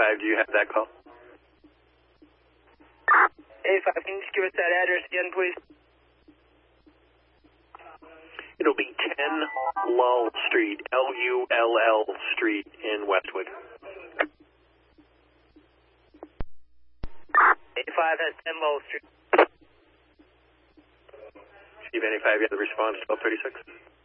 A5, do you have that call? A5, can you just give us that address again, please? It'll be 10 Lull Street, Lull Street in Westwood. A5 has 10 Lowell Street. Steve, A5, you have the response, 1236.